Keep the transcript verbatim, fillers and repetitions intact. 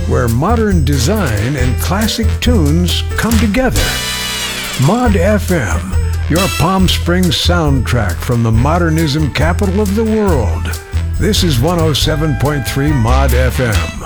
where modern design and classic tunes come together. Mod F M, your Palm Springs soundtrack from the modernism capital of the world. This is one oh seven point three Mod F M.